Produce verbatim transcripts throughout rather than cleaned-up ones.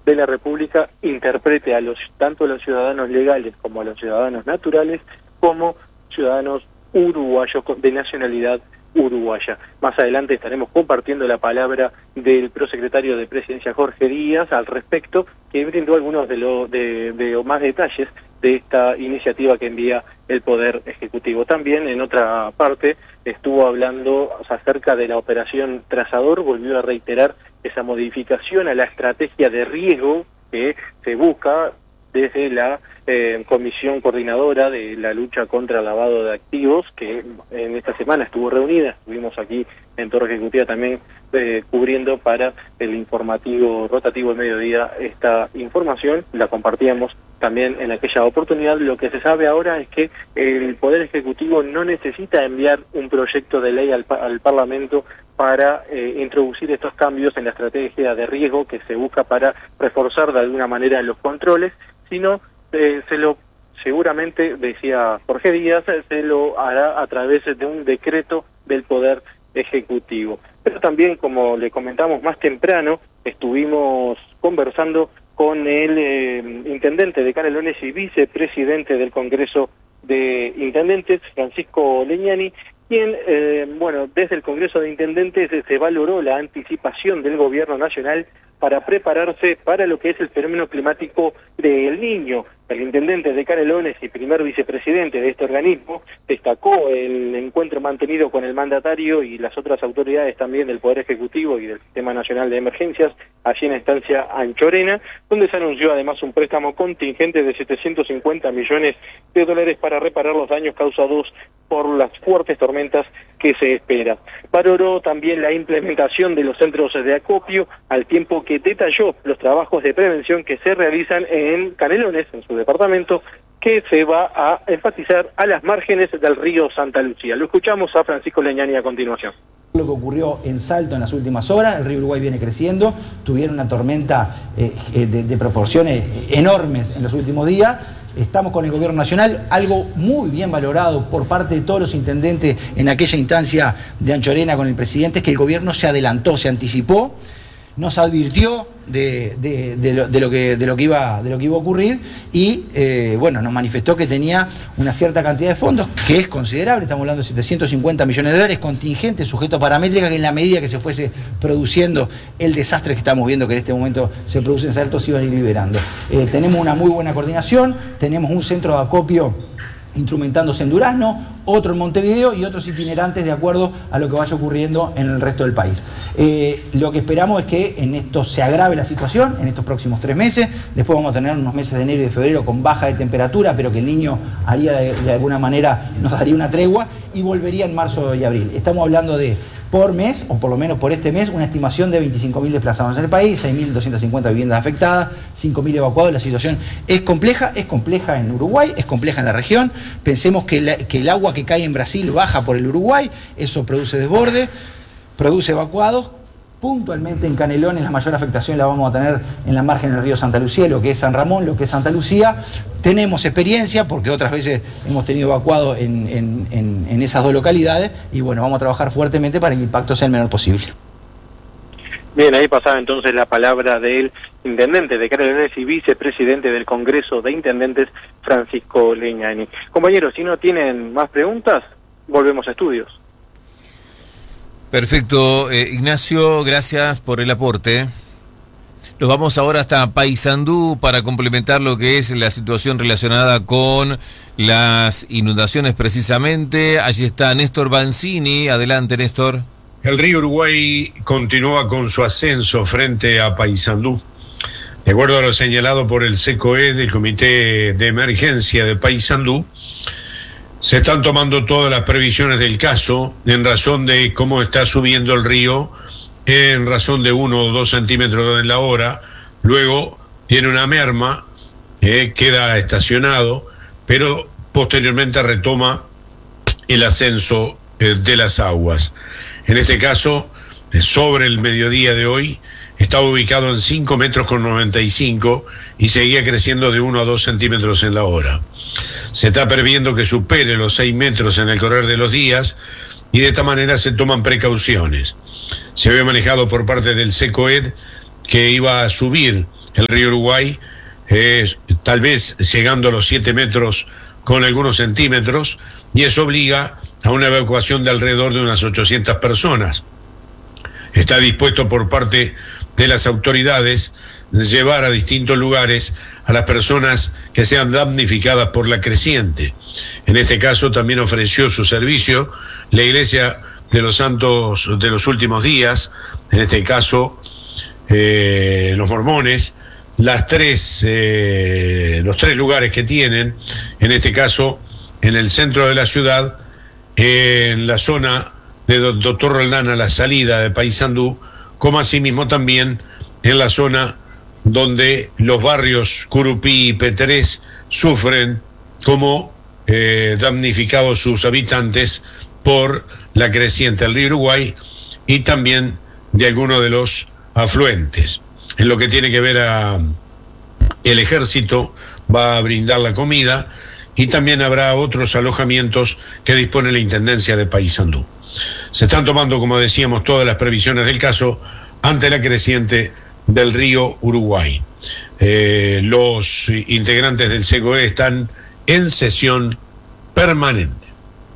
de la República interprete a los tanto a los ciudadanos legales como a los ciudadanos naturales como ciudadanos uruguayos de nacionalidad uruguaya. Más adelante estaremos compartiendo la palabra del prosecretario de Presidencia Jorge Díaz al respecto, que brindó algunos de los de, de más detalles de esta iniciativa que envía el Poder Ejecutivo. También en otra parte estuvo hablando acerca de la operación Trazador, volvió a reiterar esa modificación a la estrategia de riesgo que se busca desde la eh, Comisión Coordinadora de la Lucha contra el Lavado de Activos, que en esta semana estuvo reunida. Estuvimos aquí en Torre Ejecutiva también eh, cubriendo para el informativo rotativo del mediodía esta información, la compartíamos también en aquella oportunidad. Lo que se sabe ahora es que el Poder Ejecutivo no necesita enviar un proyecto de ley al, al Parlamento para eh, introducir estos cambios en la estrategia de riesgo que se busca para reforzar de alguna manera los controles, sino eh, se lo seguramente, decía Jorge Díaz, se lo hará a través de un decreto del Poder Ejecutivo. Pero también, como le comentamos más temprano, estuvimos conversando con el eh, intendente de Canelones y vicepresidente del Congreso de Intendentes, Francisco Leñani, quien, eh, bueno, desde el Congreso de Intendentes se, se valoró la anticipación del gobierno nacional para prepararse para lo que es el fenómeno climático del Niño. El intendente de Canelones y primer vicepresidente de este organismo destacó el encuentro mantenido con el mandatario y las otras autoridades también del Poder Ejecutivo y del Sistema Nacional de Emergencias, allí en estancia Anchorena, donde se anunció además un préstamo contingente de setecientos cincuenta millones de dólares para reparar los daños causados por las fuertes tormentas que se espera. Valoró también la implementación de los centros de acopio, al tiempo que detalló los trabajos de prevención que se realizan en Canelones, en su departamento, que se va a enfatizar a las márgenes del río Santa Lucía. Lo escuchamos a Francisco Leñani a continuación. Lo que ocurrió en Salto en las últimas horas, el río Uruguay viene creciendo, tuvieron una tormenta eh, de, de proporciones enormes en los últimos días. Estamos con el gobierno nacional, algo muy bien valorado por parte de todos los intendentes en aquella instancia de Anchorena con el presidente, es que el gobierno se adelantó, se anticipó, nos advirtió de, de, de, lo, de, lo, que, de, lo, que iba, de lo que iba a ocurrir y eh, bueno, nos manifestó que tenía una cierta cantidad de fondos, que es considerable, estamos hablando de setecientos cincuenta millones de dólares, contingente, sujeto a paramétrica, que en la medida que se fuese produciendo el desastre que estamos viendo que en este momento se produce en Salto, se iban a ir liberando. Eh, tenemos una muy buena coordinación, tenemos un centro de acopio instrumentándose en Durazno, otro en Montevideo y otros itinerantes de acuerdo a lo que vaya ocurriendo en el resto del país. Eh, lo que esperamos es que en esto se agrave la situación en estos próximos tres meses, después vamos a tener unos meses de enero y de febrero con baja de temperatura, pero que el Niño haría de, de alguna manera, nos daría una tregua y volvería en marzo y abril. Estamos hablando de por mes, o por lo menos por este mes, una estimación de veinticinco mil desplazados en el país, seis mil doscientas cincuenta viviendas afectadas, cinco mil evacuados. La situación es compleja, es compleja en Uruguay, es compleja en la región. Pensemos que, la, que el agua que cae en Brasil baja por el Uruguay, eso produce desborde, produce evacuados. Puntualmente en Canelones la mayor afectación la vamos a tener en la margen del río Santa Lucía, lo que es San Ramón, lo que es Santa Lucía. Tenemos experiencia porque otras veces hemos tenido evacuados en, en, en, en esas dos localidades y bueno, vamos a trabajar fuertemente para que el impacto sea el menor posible. Bien, ahí pasaba entonces la palabra del intendente de Canelones y vicepresidente del Congreso de Intendentes, Francisco Leñani. Compañeros, si no tienen más preguntas, volvemos a estudios. Perfecto, eh, Ignacio, gracias por el aporte. Nos vamos ahora hasta Paysandú para complementar lo que es la situación relacionada con las inundaciones precisamente. Allí está Néstor Banzini. Adelante, Néstor. El río Uruguay continúa con su ascenso frente a Paysandú. De acuerdo a lo señalado por el SECOE del Comité de Emergencia de Paysandú, se están tomando todas las previsiones del caso en razón de cómo está subiendo el río, en razón de uno o dos centímetros en la hora. Luego tiene una merma, eh, queda estacionado, pero posteriormente retoma el ascenso eh, de las aguas. En este caso, eh, sobre el mediodía de hoy, estaba ubicado en cinco metros con noventa y cinco y seguía creciendo de uno a dos centímetros en la hora. Se está previendo que supere los seis metros en el correr de los días y de esta manera se toman precauciones. Se había manejado por parte del SECOED que iba a subir el río Uruguay, eh, tal vez llegando a los siete metros con algunos centímetros, y eso obliga a una evacuación de alrededor de unas ochocientas personas. Está dispuesto por parte de las autoridades llevar a distintos lugares a las personas que sean damnificadas por la creciente. En este caso también ofreció su servicio la Iglesia de los Santos de los Últimos Días, en este caso eh, los mormones, las tres, eh, los tres lugares que tienen, en este caso en el centro de la ciudad, en la zona de Doctor Roldán a la salida de Paysandú, como asimismo también en la zona donde los barrios Curupí y Peterés sufren como eh, damnificados sus habitantes por la creciente del río Uruguay y también de algunos de los afluentes. En lo que tiene que ver a el ejército, va a brindar la comida y también habrá otros alojamientos que dispone la Intendencia de Paysandú. Se están tomando, como decíamos, todas las previsiones del caso ante la creciente del río Uruguay. Eh, los integrantes del S E C O E están en sesión permanente.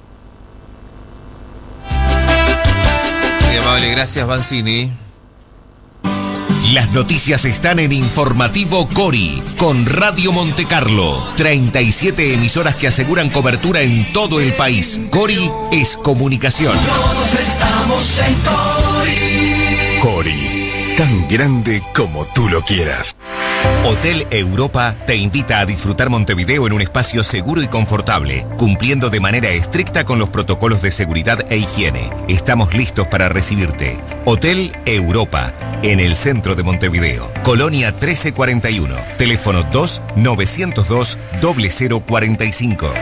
Muy amable, gracias Banzini. Las noticias están en Informativo Cori, con Radio Montecarlo. treinta y siete emisoras que aseguran cobertura en todo el país. Cori es comunicación. Todos estamos en Cori. Cori, tan grande como tú lo quieras. Hotel Europa te invita a disfrutar Montevideo en un espacio seguro y confortable, cumpliendo de manera estricta con los protocolos de seguridad e higiene. Estamos listos para recibirte. Hotel Europa, en el centro de Montevideo, Colonia trece cuarenta y uno, teléfono dos novecientos dos cero cero cuarenta y cinco.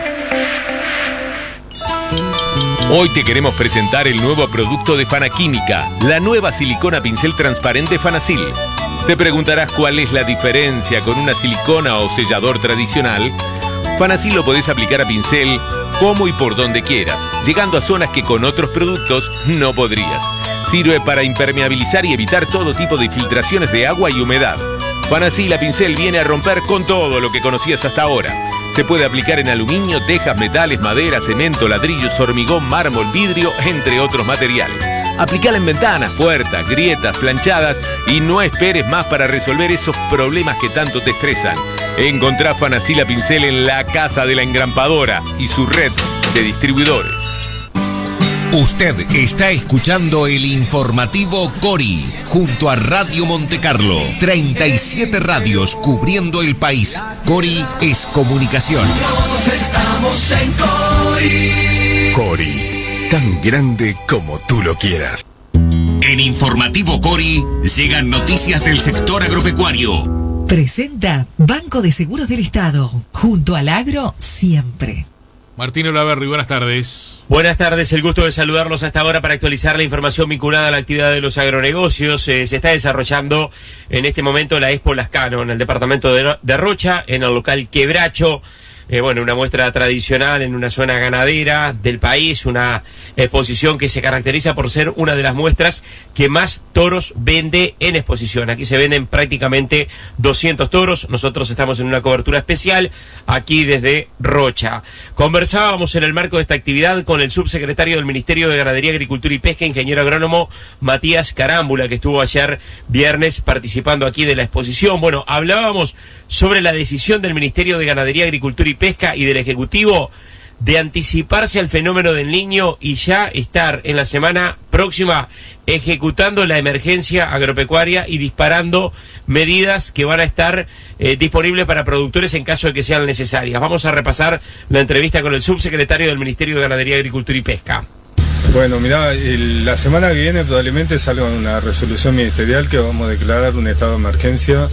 Hoy te queremos presentar el nuevo producto de Fanaquímica, la nueva silicona pincel transparente Fanasil. Te preguntarás cuál es la diferencia con una silicona o sellador tradicional. Fanasil lo podés aplicar a pincel como y por donde quieras, llegando a zonas que con otros productos no podrías. Sirve para impermeabilizar y evitar todo tipo de filtraciones de agua y humedad. Fanasil a pincel viene a romper con todo lo que conocías hasta ahora. Se puede aplicar en aluminio, tejas, metales, madera, cemento, ladrillos, hormigón, mármol, vidrio, entre otros materiales. Aplicala en ventanas, puertas, grietas, planchadas y no esperes más para resolver esos problemas que tanto te estresan. Encontrá Fanasil a pincel en la Casa de la Engrampadora y su red de distribuidores. Usted está escuchando el Informativo Cori, junto a Radio Montecarlo. treinta y siete radios cubriendo el país. Cori es comunicación. Todos estamos en Cori. Cori, tan grande como tú lo quieras. En Informativo Cori llegan noticias del sector agropecuario. Presenta Banco de Seguros del Estado. Junto al agro, siempre. Martín Olaverri, buenas tardes. Buenas tardes, el gusto de saludarlos hasta ahora para actualizar la información vinculada a la actividad de los agronegocios. Eh, se está desarrollando en este momento la Expo Lascano en el departamento de, de Rocha, en el local Quebracho. Eh, bueno, una muestra tradicional en una zona ganadera del país, una exposición que se caracteriza por ser una de las muestras que más toros vende en exposición. Aquí se venden prácticamente doscientos toros. Nosotros estamos en una cobertura especial aquí desde Rocha. Conversábamos en el marco de esta actividad con el subsecretario del Ministerio de Ganadería, Agricultura y Pesca, ingeniero agrónomo Matías Carámbula, que estuvo ayer viernes participando aquí de la exposición. Bueno, hablábamos sobre la decisión del Ministerio de Ganadería, Agricultura y Pesca y del Ejecutivo de anticiparse al fenómeno del Niño y ya estar en la semana próxima ejecutando la emergencia agropecuaria y disparando medidas que van a estar eh, disponibles para productores en caso de que sean necesarias. Vamos a repasar la entrevista con el subsecretario del Ministerio de Ganadería, Agricultura y Pesca. Bueno, mirá, el, la semana que viene probablemente salga una resolución ministerial que vamos a declarar un estado de emergencia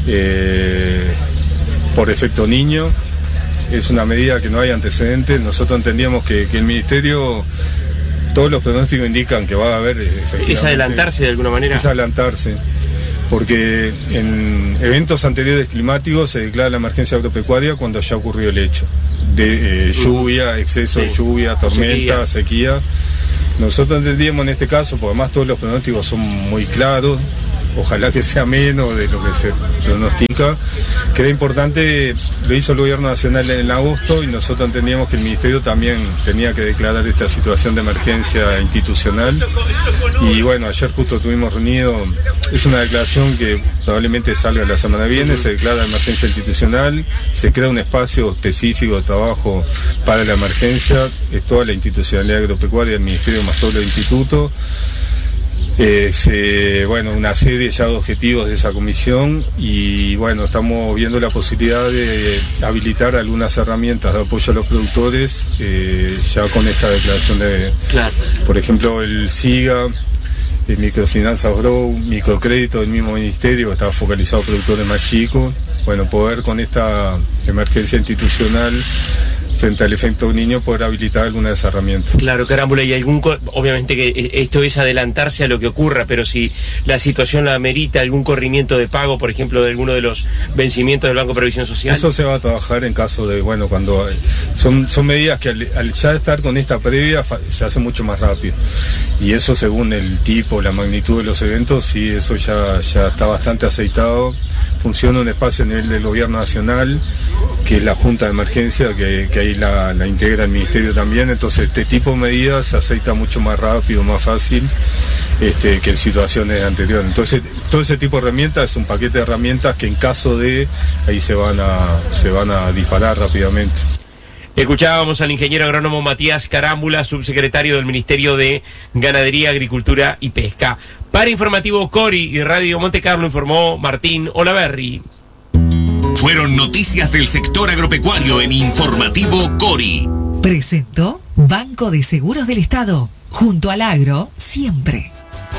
eh, por efecto Niño. Es una medida que no hay antecedentes. Nosotros entendíamos que, que el Ministerio, todos los pronósticos indican que va a haber efectivamente... ¿Es adelantarse de alguna manera? Es adelantarse, porque en eventos anteriores climáticos se declara la emergencia agropecuaria cuando ya ocurrió el hecho de eh, lluvia, exceso sí. de lluvia, tormenta, sequía. sequía. Nosotros entendíamos en este caso, porque además todos los pronósticos son muy claros, ojalá que sea menos de lo que se pronostica. Que era importante, lo hizo el gobierno nacional en agosto y nosotros entendíamos que el ministerio también tenía que declarar esta situación de emergencia institucional. Y bueno, ayer justo estuvimos reunidos, es una declaración que probablemente salga la semana que viene, se declara emergencia institucional, se crea un espacio específico de trabajo para la emergencia, es toda la institucionalidad agropecuaria del ministerio más todo el instituto. Es, eh, bueno, una serie ya de objetivos de esa comisión y bueno, estamos viendo la posibilidad de habilitar algunas herramientas de apoyo a los productores eh, ya con esta declaración de, claro. Por ejemplo, el SIGA, el Microfinanzas Grow, microcrédito del mismo ministerio que está focalizado a productores más chicos. Bueno, poder con esta emergencia institucional frente al efecto niño poder habilitar alguna de esas herramientas. Claro, Carámbula, y algún, obviamente que esto es adelantarse a lo que ocurra, pero si la situación la amerita, algún corrimiento de pago, por ejemplo, de alguno de los vencimientos del Banco de Previsión Social. Eso se va a trabajar en caso de, bueno, cuando son, son medidas que al, al ya estar con esta previa se hace mucho más rápido. Y eso según el tipo, la magnitud de los eventos, sí, eso ya, ya está bastante aceitado. Funciona un espacio a nivel del gobierno nacional, que es la Junta de Emergencia, que, que ahí la, la integra el Ministerio también, entonces este tipo de medidas se aceita mucho más rápido, más fácil este, que en situaciones anteriores. Entonces todo ese tipo de herramientas es un paquete de herramientas que en caso de, ahí se van a, se van a disparar rápidamente. Escuchábamos al ingeniero agrónomo Matías Carámbula, subsecretario del Ministerio de Ganadería, Agricultura y Pesca. Para Informativo Cori y Radio Monte Carlo informó Martín Olaverri. Fueron noticias del sector agropecuario en Informativo Cori. Presentó Banco de Seguros del Estado. Junto al agro, siempre.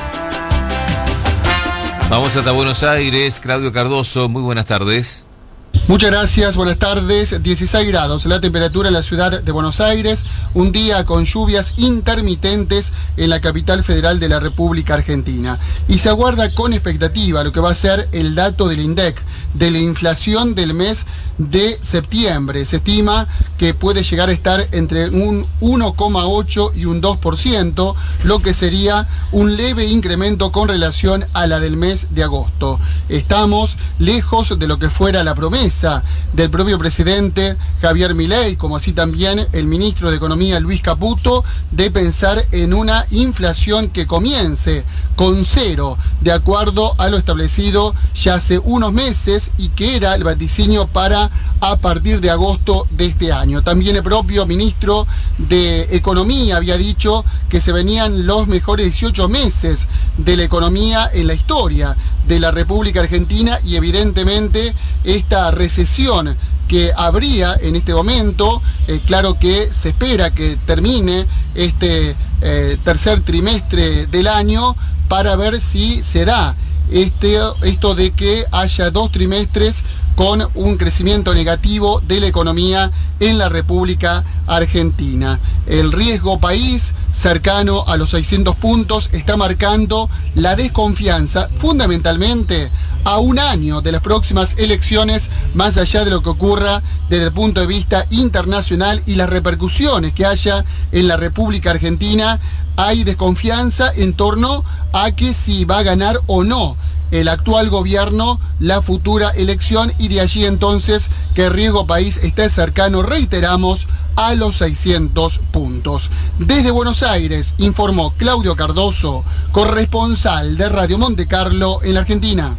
Vamos hasta Buenos Aires. Claudio Cardoso, muy buenas tardes. Muchas gracias, buenas tardes. dieciséis grados la temperatura en la ciudad de Buenos Aires, un día con lluvias intermitentes en la capital federal de la República Argentina. Y se aguarda con expectativa lo que va a ser el dato del INDEC, de la inflación del mes de septiembre. Se estima que puede llegar a estar entre un uno coma ocho y un dos por ciento, lo que sería un leve incremento con relación a la del mes de agosto. Estamos lejos de lo que fuera la promesa del propio presidente Javier Milei, como así también el ministro de Economía Luis Caputo, de pensar en una inflación que comience con cero, de acuerdo a lo establecido ya hace unos meses y que era el vaticinio para a partir de agosto de este año. También el propio ministro de Economía había dicho que se venían los mejores dieciocho meses de la economía en la historia de la República Argentina y evidentemente esta recesión que habría en este momento, eh, claro que se espera que termine este eh, tercer trimestre del año para ver si se da este, esto de que haya dos trimestres con un crecimiento negativo de la economía en la República Argentina. El riesgo país, cercano a los seiscientos puntos, está marcando la desconfianza, fundamentalmente a un año de las próximas elecciones, más allá de lo que ocurra desde el punto de vista internacional y las repercusiones que haya en la República Argentina. Hay desconfianza en torno a que si va a ganar o no el actual gobierno la futura elección, y de allí entonces que el riesgo país esté cercano, reiteramos, a los seiscientos puntos. Desde Buenos Aires informó Claudio Cardoso, corresponsal de Radio Monte Carlo en la Argentina.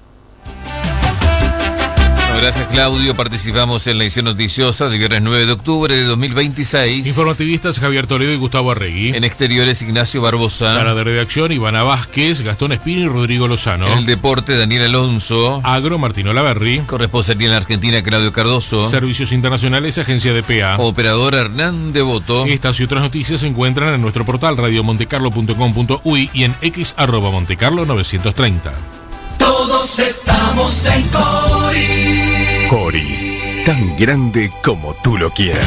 Gracias, Claudio. Participamos en la edición noticiosa del viernes nueve de octubre de dos mil veintiséis. Informativistas Javier Toledo y Gustavo Arregui. En exteriores, Ignacio Barbosa. Sala de redacción, Ivana Vázquez, Gastón Espino y Rodrigo Lozano. En el deporte, Daniel Alonso. Agro, Martín Olaverri. Corresponsalía en la Argentina, Claudio Cardoso. Servicios internacionales, Agencia de P A. Operador, Hernán Devoto. Estas y otras noticias se encuentran en nuestro portal radio montecarlo punto com punto uy y en x arroba montecarlo novecientos treinta. Todos estamos en Cori. Cori, tan grande como tú lo quieras.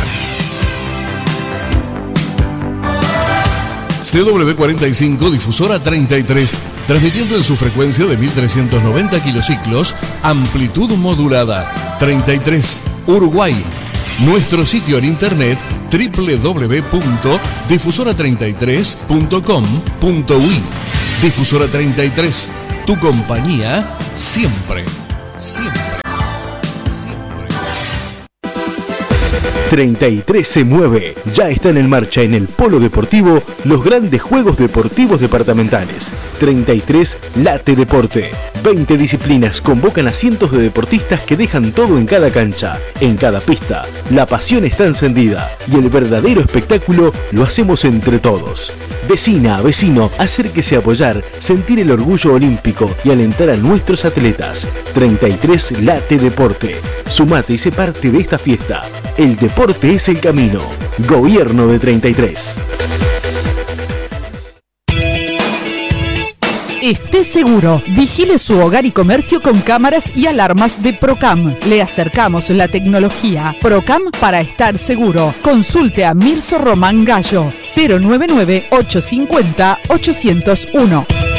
C W cuarenta y cinco, difusora treinta y tres, transmitiendo en su frecuencia de mil trescientos noventa kilociclos, amplitud modulada, treinta y tres, Uruguay. Nuestro sitio en internet doble u doble u doble u punto difusora treinta y tres punto com punto uy. Difusora treinta y tres, Tu compañía siempre, siempre. treinta y tres se mueve. Ya están en marcha en el Polo Deportivo los grandes Juegos Deportivos Departamentales. treinta y tres Late Deporte. veinte disciplinas convocan a cientos de deportistas que dejan todo en cada cancha, en cada pista. La pasión está encendida y el verdadero espectáculo lo hacemos entre todos. Vecina, vecino, acérquese a apoyar, sentir el orgullo olímpico y alentar a nuestros atletas. treinta y tres Late Deporte. Sumate y sé parte de esta fiesta. El deporte es el camino. Gobierno de treinta y tres. Esté seguro, vigile su hogar y comercio con cámaras y alarmas de Procam. Le acercamos la tecnología. Procam para estar seguro. Consulte a Mirso Román Gallo, cero nueve nueve, ocho cinco cero, ocho cero uno.